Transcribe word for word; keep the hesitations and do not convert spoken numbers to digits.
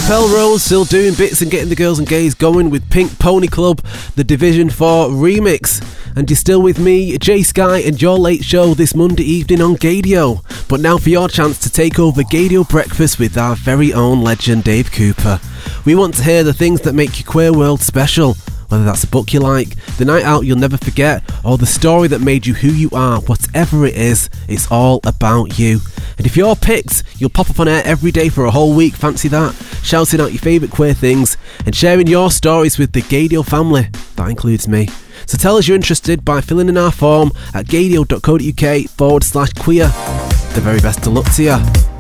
Chappelle Rose still doing bits and getting the girls and gays going with Pink Pony Club, the Division four remix. And you're still with me, Jay Sky, and your late show this Monday evening on Gadio. But now for your chance to take over Gadio Breakfast with our very own legend Dave Cooper. We want to hear the things that make your queer world special. Whether that's a book you like, the night out you'll never forget, or the story that made you who you are, whatever it is, it's all about you. And if you're picked, you'll pop up on air every day for a whole week, fancy that, shouting out your favourite queer things and sharing your stories with the Gadio family. That includes me. So tell us you're interested by filling in our form at gadio.co.uk forward slash queer. The very best of luck to you.